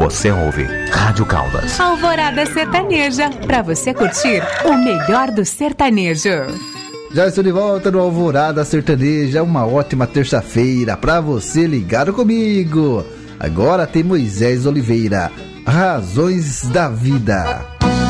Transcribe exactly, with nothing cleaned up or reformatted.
Você ouve Rádio Caldas. Alvorada Sertaneja, pra você curtir o melhor do sertanejo. Já estou de volta no Alvorada Sertaneja, uma ótima terça-feira pra você ligado comigo. Agora tem Moisés Oliveira, Razões da Vida.